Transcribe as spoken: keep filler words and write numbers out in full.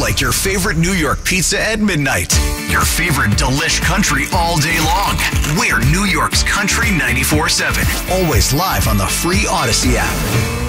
like your favorite New York pizza at midnight. Your favorite delish country all day long. We're New York's Country ninety-four seven. Always live on the free Odyssey app.